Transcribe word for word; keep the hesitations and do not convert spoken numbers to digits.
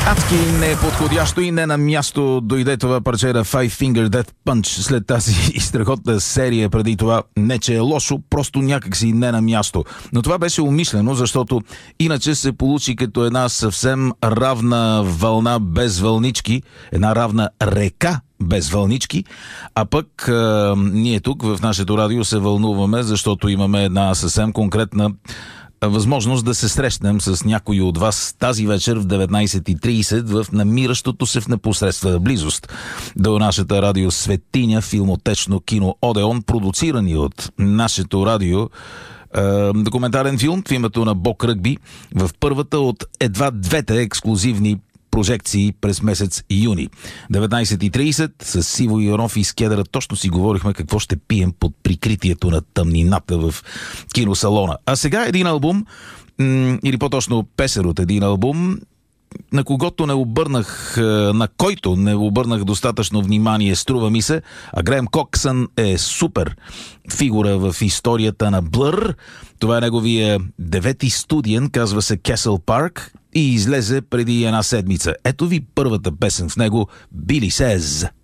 Адски неподходящо и не на място дойде това парче на Five Finger Death Punch след тази страхотна серия преди това. Не че е лошо, просто някакси не на място. Но това беше умишлено, защото иначе се получи като една съвсем равна вълна без вълнички, една равна река без вълнички, а пък а, ние тук в нашето радио се вълнуваме, защото имаме една съвсем конкретна възможност да се срещнем с някои от вас тази вечер в деветнайсет и трийсет в намиращото се в непосредствена близост до нашата радио светиня филмотечно кино Одеон, продуцирани от нашето радио е, документален филм в името на Бог Ръгби в първата от едва двете ексклузивни прожекции през месец юни. деветнайсет и трийсет с Сиво Ионов и Скедъра точно си говорихме какво ще пием под прикритието на тъмнината в киносалона. А сега един албум, м- или по-точно песен от един албум, на когото не обърнах, на който не обърнах достатъчно внимание, струва ми се, а Греъм Коксън е супер фигура в историята на Blur. Това е неговия девети студиен, казва се Castle Park и излезе преди една седмица. Ето ви първата песен в него, Billy Says.